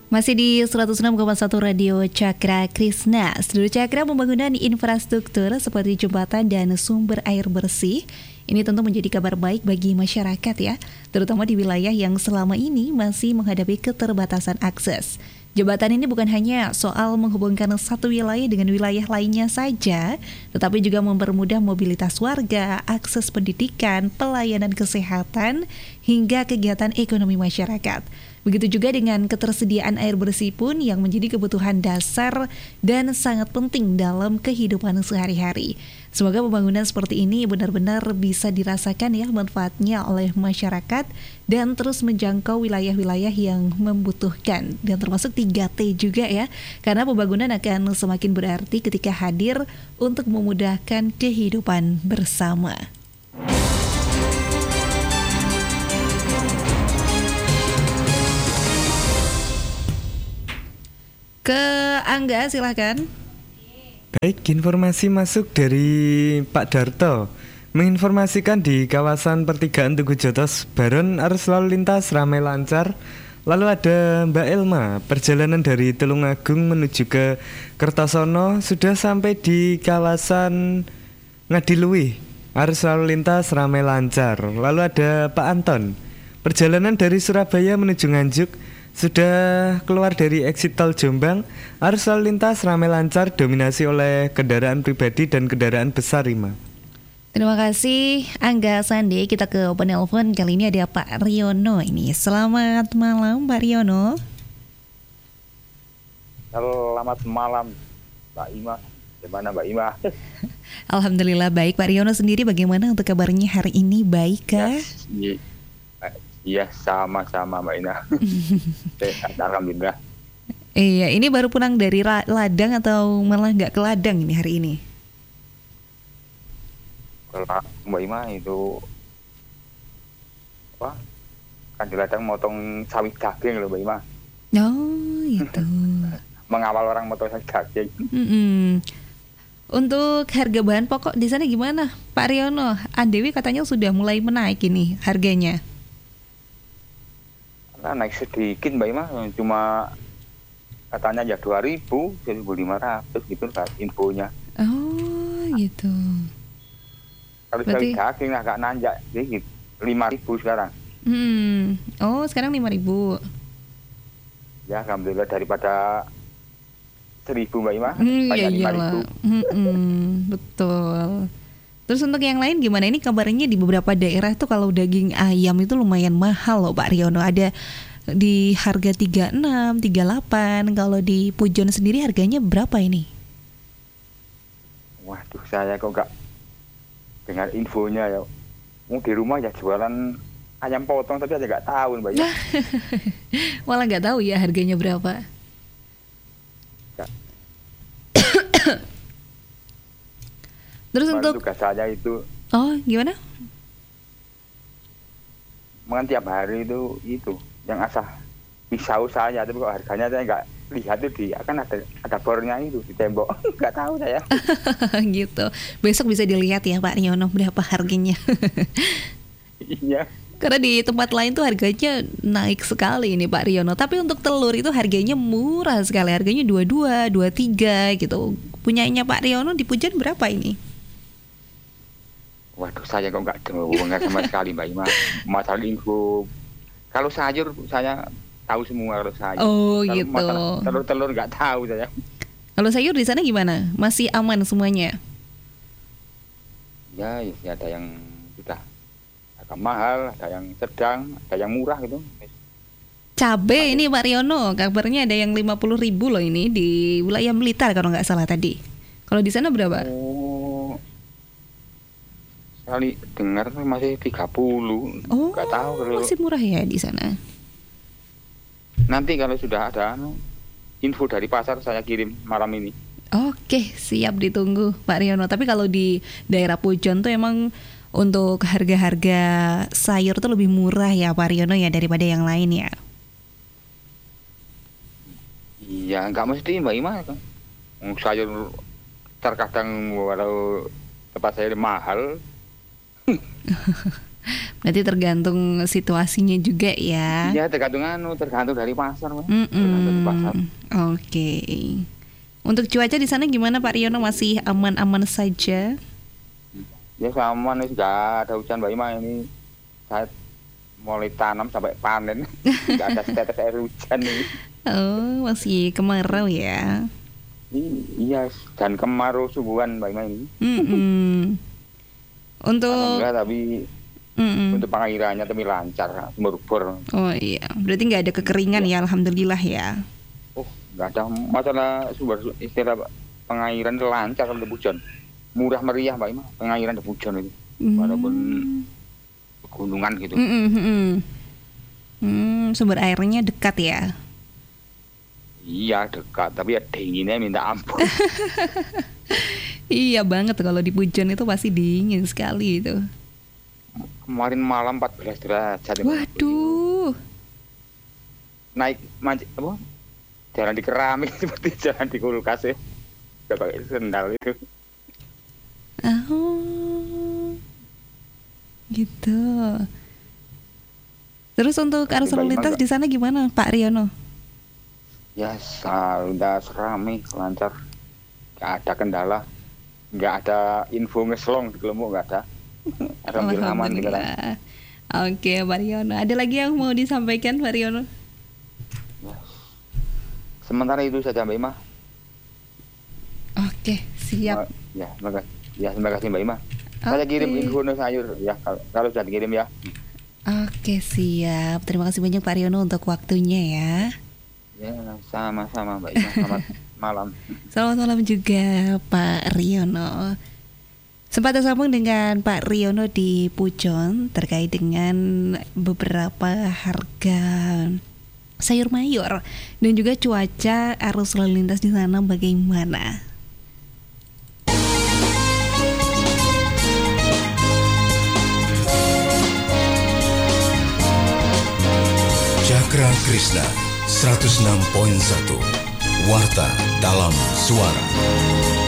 Masih di 106,1 Radio Cakra Krisna. Seluruh Cakra pembangunan infrastruktur seperti jembatan dan sumber air bersih ini tentu menjadi kabar baik bagi masyarakat ya, terutama di wilayah yang selama ini masih menghadapi keterbatasan akses. Jembatan ini bukan hanya soal menghubungkan satu wilayah dengan wilayah lainnya saja, tetapi juga mempermudah mobilitas warga, akses pendidikan, pelayanan kesehatan, hingga kegiatan ekonomi masyarakat. Begitu juga dengan ketersediaan air bersih pun yang menjadi kebutuhan dasar dan sangat penting dalam kehidupan sehari-hari. Semoga pembangunan seperti ini benar-benar bisa dirasakan ya manfaatnya oleh masyarakat dan terus menjangkau wilayah-wilayah yang membutuhkan. Dan termasuk 3T juga ya, karena pembangunan akan semakin berarti ketika hadir untuk memudahkan kehidupan bersama. Ke Angga, silakan. Baik, informasi masuk dari Pak Darto menginformasikan di kawasan pertigaan Tugu Jotos Baron arus lalu lintas ramai lancar. Lalu ada Mbak Elma, perjalanan dari Tulungagung menuju ke Kertosono sudah sampai di kawasan Ngadiluih, arus lalu lintas ramai lancar. Lalu ada Pak Anton, perjalanan dari Surabaya menuju Nganjuk sudah keluar dari exit tol Jombang, arus lalu lintas ramai lancar dominasi oleh kendaraan pribadi dan kendaraan besar, Rima. Terima kasih Angga Sandi. Kita ke penelpon, kali ini ada Pak Riono ini. Selamat malam Pak Riono. Selamat malam Mbak Ima. Gimana Mbak Ima? Alhamdulillah baik. Pak Riono sendiri bagaimana untuk kabarnya hari ini, baik kah? Iya, sama-sama Mbak Ina. Sehat, alhamdulillah. Iya, ini baru pulang dari ladang atau malah nggak ke ladang ini hari ini? Kalau Mbak Ima itu apa? Kan di ladang motong sawit daging loh Mbak Ima. Oh, itu. Mengawal orang motong sawit daging. Untuk harga bahan pokok di sana gimana, Pak Riono? Andewi katanya sudah mulai menaik ini harganya. Nah, naik sedikit Mbak Ima, cuma katanya ya 2.000, 1.500 gitu kan infonya. Oh gitu. Kalau sekali daging agak nanjak sedikit, 5.000 sekarang. Oh sekarang 5.000. Ya alhamdulillah daripada 1.000 Mbak Ima, banyak 5.000. Betul. Terus untuk yang lain gimana? Ini kabarnya di beberapa daerah tuh kalau daging ayam itu lumayan mahal loh Pak Riono. Ada di harga 36, 38. Kalau di Pujon sendiri harganya berapa ini? Waduh, saya kok nggak dengar infonya ya. Di rumah ya jualan ayam potong tapi aja nggak tahu Mbak ya. Malah nggak tahu ya harganya berapa. Terus untuk tugas saya itu. Oh, gimana? Makan tiap hari itu yang asah pisau saya, tapi kok harganya saya nggak lihat itu akan ada bornya itu di tembok. Nggak tahu saya. Gitu. Besok bisa dilihat ya Pak Riono berapa harganya. Iya. Karena di tempat lain tuh harganya naik sekali ini Pak Riono. Tapi untuk telur itu harganya murah sekali. Harganya 22, 23 gitu. Punyanya Pak Riono di Pujon berapa ini? Waduh, saya kok nggak dengar sama sekali Mbak Ima. Masalah info. Kalau sayur saya tahu semua kalau sayur. Oh kalau gitu. Telur nggak tahu saya. Kalau sayur di sana gimana? Masih aman semuanya? Ya ada yang sudah agak mahal, ada yang sedang, ada yang murah gitu. Cabe ini Pak Riono, kabarnya ada yang 50.000 loh ini di wilayah Blitar kalau nggak salah tadi. Kalau di sana berapa? Oh, kali dengar masih 30. Oh, nggak tahu kalau masih murah ya di sana. Nanti kalau sudah ada info dari pasar saya kirim malam ini. Oke, siap ditunggu Pak Riono. Tapi kalau di daerah Pujon tuh emang untuk harga-harga sayur tuh lebih murah ya Pak Riono ya daripada yang lain ya. Iya, nggak mesti Mbak Ima. Sayur terkadang walau tempat saya mahal. Berarti tergantung situasinya juga ya. Ya tergantung dari pasar, Mas. Mm-mm. Tergantung dari pasar. Oke. Untuk cuaca di sana gimana Pak Riono, masih aman-aman saja? Ya sama nih, nggak ada hujan Mbak Ima ini. Saya mulai tanam sampai panen, nggak ada setetes air hujan ini. Oh, masih kemarau ya. Iya, dan kemarau subuhan Mbak Ima ini. Mm-mm. Untuk Alhamdulillah, tapi untuk pengairannya tapi lancar, sumur-bor. Oh iya, berarti nggak ada kekeringan ya, alhamdulillah ya. Oh, nggak ada masalah sumber istilah pengairan lancar kalau hujan. Murah meriah Mbak Ima, pengairan hujan itu. Walaupun pegunungan gitu. Sumber airnya dekat ya. Iya dekat, tapi ya dinginnya minta ampun. Iya banget, kalau di Pujon itu pasti dingin sekali itu. Kemarin malam 14 derajat. Waduh. Naik jalan di keramik seperti jalan di kulkas ya. Gak pakai sendal itu. Oh, gitu. Terus untuk arus lalu lintas di sana gimana Pak Riono? Ya sudah serami, lancar. Gak ada kendala. Gak ada info ngeslong di Kelemu, gak ada. Alhamdulillah aman gitu kan. Oke Pak Riono, ada lagi yang mau disampaikan Pak Riono? Ya. Sementara itu saja Mbak Ima. Oke, siap. Ya, terima kasih Mbak Ima. Saya kirim info sayur ya, kalau sudah dikirim ya. Oke, siap. Terima kasih banyak Pak Riono untuk waktunya ya. Ya, sama-sama Mbak Ima. Selamat malam. Selamat malam juga Pak Riono. Sempat tersambung dengan Pak Riono di Pujon terkait dengan beberapa harga sayur mayur dan juga cuaca arus lalu lintas di sana bagaimana. Cakra Krishna 106.1 Warta dalam Suara.